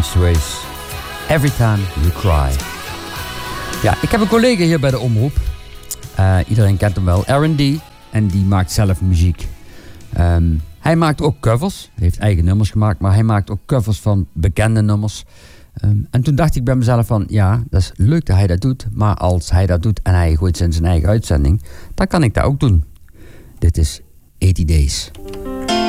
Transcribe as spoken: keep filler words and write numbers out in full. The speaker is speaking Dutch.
Sways. Every Time You Cry. Ja, ik heb een collega hier bij de omroep. Uh, iedereen kent hem wel. R en D. En die maakt zelf muziek. Um, hij maakt ook covers. Hij heeft eigen nummers gemaakt. Maar hij maakt ook covers van bekende nummers. Um, en toen dacht ik bij mezelf van... Ja, dat is leuk dat hij dat doet. Maar als hij dat doet en hij gooit ze in zijn eigen uitzending... dan kan ik dat ook doen. Dit is eighty Days.